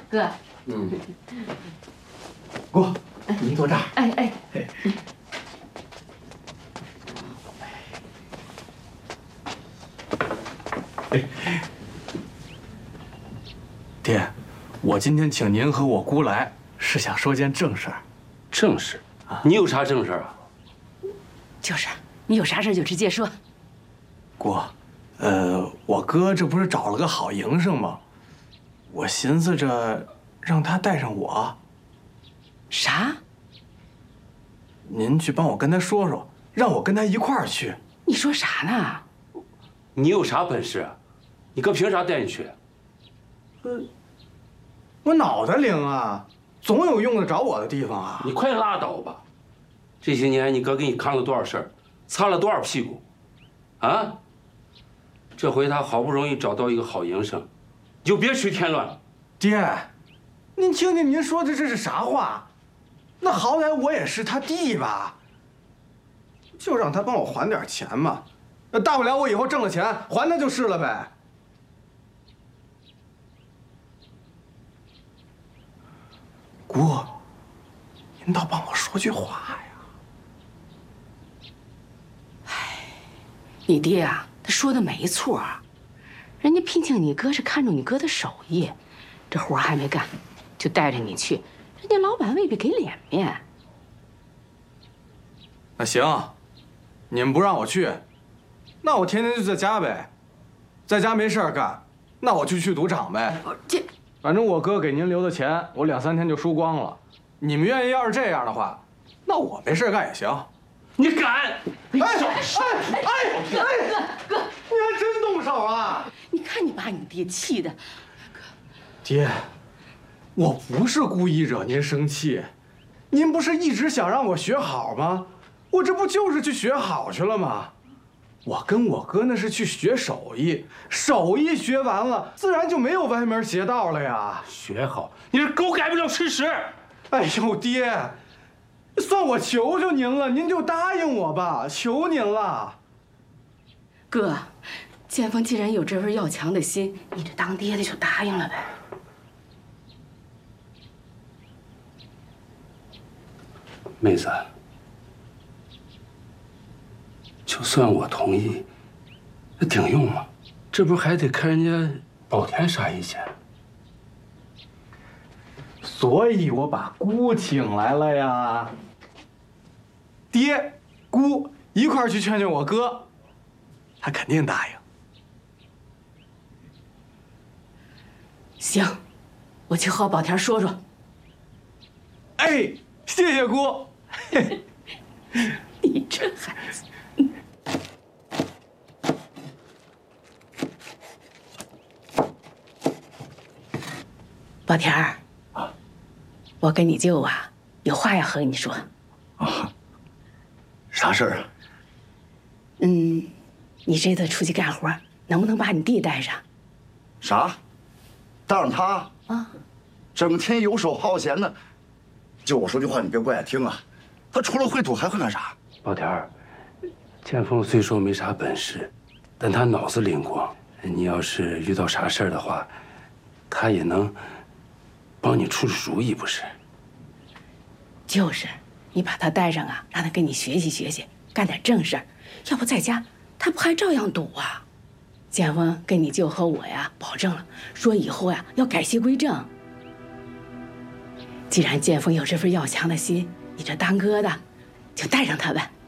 哥。 姑，您坐这儿。 哎。 爹，我今天请您和我姑来，是想说件正事儿。 正事？你有啥正事啊？ 就是，你有啥事就直接说。 姑，我哥这不是找了个好营生吗？我寻思着让他带上我。 啥？ 您去帮我跟他说说，让我跟他一块儿去。 你说啥呢？ 你有啥本事啊？你哥凭啥带你去？ 我脑袋灵啊，总有用得着我的地方啊。 你快拉倒吧！这些年你哥给你扛了多少事儿，擦了多少屁股，啊？这回他好不容易找到一个好营生，你就别去添乱了。 爹，您听听您说的这是啥话？那好歹我也是他弟吧，就让他帮我还点钱嘛。大不了我以后挣了钱还他就是了呗。姑，您倒帮我说句话呀！ 你爹啊，他说的没错，人家聘请你哥是看中你哥的手艺，这活还没干，就带着你去，人家老板未必给脸面。 那行，你们不让我去，那我天天就在家呗，在家没事儿干，那我就去赌场呗。反正我哥给您留的钱，我2、3天就输光了。你们愿意要是这样的话，那我没事干也行。 你敢？ 哥， 你还真动手啊！ 你看你把你爹气的。 爹，我不是故意惹您生气，您不是一直想让我学好吗？我这不就是去学好去了吗？我跟我哥那是去学手艺，手艺学完了，自然就没有歪门邪道了呀。 学好，你这狗改不了吃屎！ 哎呦，爹，算我求求您了，您就答应我吧，求您了。 哥，建峰既然有这份要强的心，你这当爹的就答应了呗。 妹子，就算我同意，那顶用吗？这不还得看人家宝田啥意见？ 所以我把姑请来了呀。爹、姑一块儿去劝劝我哥，他肯定答应。 行，我去和宝田说说。 哎，谢谢姑。 你这孩子。宝田儿，我跟你舅啊有话要和你说。 啊，啥事儿啊？ 你这次出去干活，能不能把你弟带上？ 啥？带上他？ 啊， 整天游手好闲的。就我说句话，你别不爱听啊。他除了会赌还会干啥？ 宝田儿，建峰虽说没啥本事，但他脑子灵光。你要是遇到啥事儿的话，他也能帮你出主意，不是？ 就是，你把他带上啊，让他跟你学习学习，干点正事儿。要不在家，他不还照样赌啊？建峰跟你舅和我呀，保证了，说以后呀要改邪归正。既然建峰有这份要强的心，你这当哥的，就带上他呗。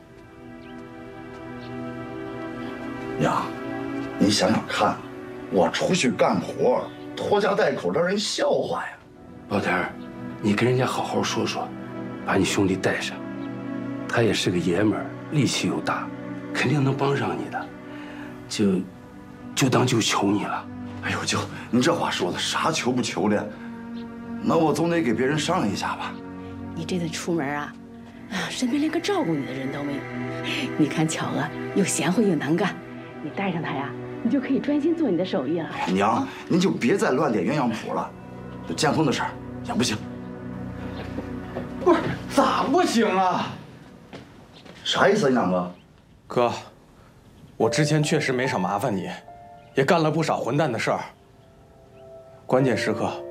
娘，你想想看，我出去干活，拖家带口，让人笑话呀。 宝田儿，你跟人家好好说说，把你兄弟带上，他也是个爷们儿，力气又大，肯定能帮上你的。就当就求你了。 哎呦，舅，您这话说的啥求不求的？那我总得给别人商量一下吧。 你这次出门啊，身边连个照顾你的人都没有。你看巧娥又贤惠又能干，你带上她呀，你就可以专心做你的手艺了。 娘，您就别再乱点鸳鸯谱了。这建峰的事儿也不行。 不是，咋不行啊？ 啥意思，杨哥？ 哥，我之前确实没少麻烦你，也干了不少混蛋的事儿。关键时刻